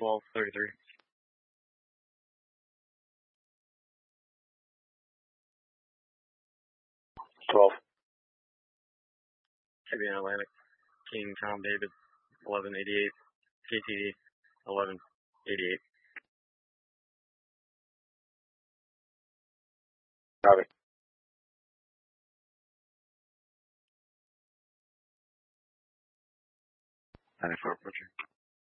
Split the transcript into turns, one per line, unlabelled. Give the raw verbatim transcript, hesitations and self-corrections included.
twelve thirty-three. twelve. Caribbean Atlantic, King Tom David, eleven eighty-eight, K T D, eleven eighty-eight. Copy. ninety-four, Butcher.